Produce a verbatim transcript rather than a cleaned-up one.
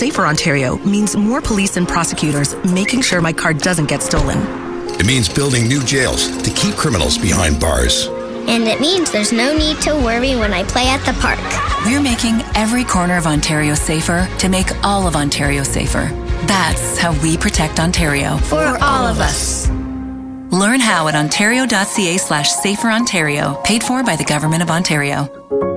Safer Ontario means more police and prosecutors making sure my car doesn't get stolen. It means building new jails to keep criminals behind bars. And it means there's no need to worry when I play at the park. We're making every corner of Ontario safer to make all of Ontario safer. That's how we protect Ontario. For, For all of us. Learn how at ontario.ca slash safer Ontario, paid for by the Government of Ontario.